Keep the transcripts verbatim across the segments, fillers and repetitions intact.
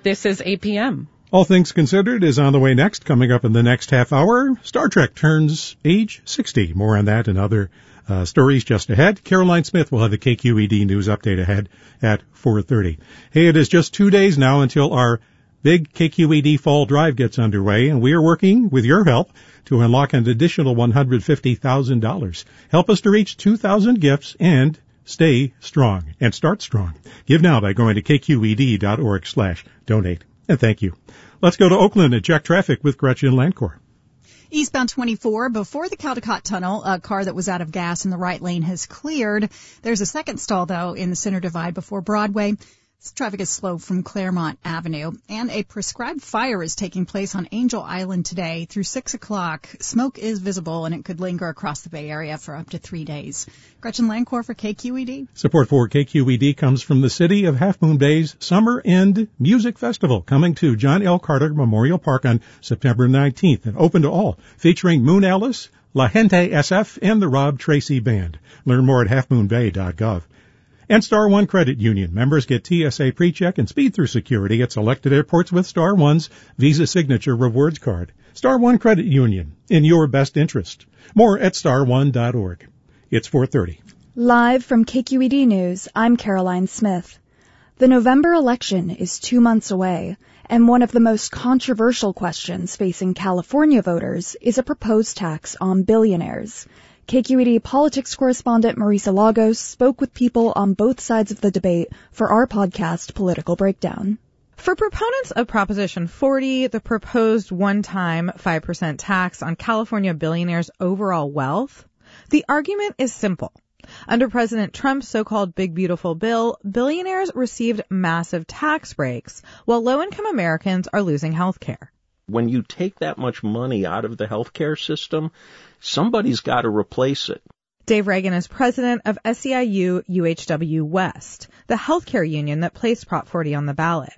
This is A P M. All Things Considered is on the way next. Coming up in the next half hour, Star Trek turns age sixty. More on that and other uh, stories just ahead. Caroline Smith will have the K Q E D news update ahead at four thirty. Hey, it is just two days now until our big K Q E D fall drive gets underway, and we are working with your help to unlock an additional one hundred fifty thousand dollars. Help us to reach two thousand gifts and stay strong and start strong. Give now by going to kqed.org slash donate. And thank you. Let's go to Oakland and check traffic with Gretchen Lancourt. Eastbound twenty-four, before the Caldecott Tunnel, a car that was out of gas in the right lane has cleared. There's a second stall, though, in the center divide before Broadway. Traffic is slow from Claremont Avenue. And a prescribed fire is taking place on Angel Island today through six o'clock. Smoke is visible, and it could linger across the Bay Area for up to three days. Gretchen Lancourt for K Q E D. Support for K Q E D comes from the City of Half Moon Bay's Summer End Music Festival, coming to John L. Carter Memorial Park on September nineteenth, and open to all, featuring Moon Alice, La Gente S F, and the Rob Tracy Band. Learn more at half moon bay dot gov. And Star One Credit Union. Members get T S A PreCheck and speed through security at selected airports with Star One's Visa Signature Rewards Card. Star One Credit Union, in your best interest. More at star one dot org. It's four thirty. Live from K Q E D News, I'm Caroline Smith. The November election is two months away, and one of the most controversial questions facing California voters is a proposed tax on billionaires. K Q E D politics correspondent Marisa Lagos spoke with people on both sides of the debate for our podcast, Political Breakdown. For proponents of Proposition forty, the proposed one-time five percent tax on California billionaires' overall wealth, the argument is simple. Under President Trump's so-called Big Beautiful Bill, billionaires received massive tax breaks, while low-income Americans are losing health care. When you take that much money out of the healthcare system, somebody's got to replace it. Dave Reagan is president of S E I U U H W West, the healthcare union that placed Prop forty on the ballot.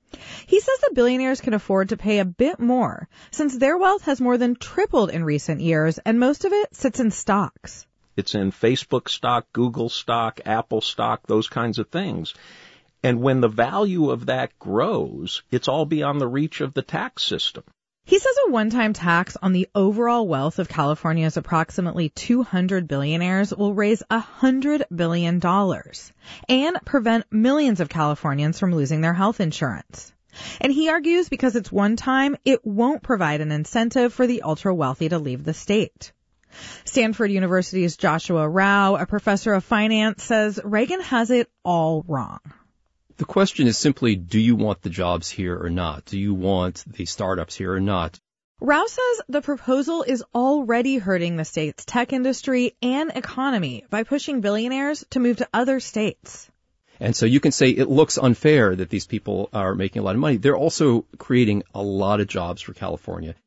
He says that billionaires can afford to pay a bit more, since their wealth has more than tripled in recent years, and most of it sits in stocks. It's in Facebook stock, Google stock, Apple stock, those kinds of things. And when the value of that grows, it's all beyond the reach of the tax system. He says a one-time tax on the overall wealth of California's approximately two hundred billionaires will raise one hundred billion dollars and prevent millions of Californians from losing their health insurance. And he argues because it's one-time, it won't provide an incentive for the ultra-wealthy to leave the state. Stanford University's Joshua Rao, a professor of finance, says Reagan has it all wrong. The question is simply, do you want the jobs here or not? Do you want the startups here or not? Rao says the proposal is already hurting the state's tech industry and economy by pushing billionaires to move to other states. And so you can say it looks unfair that these people are making a lot of money. They're also creating a lot of jobs for California.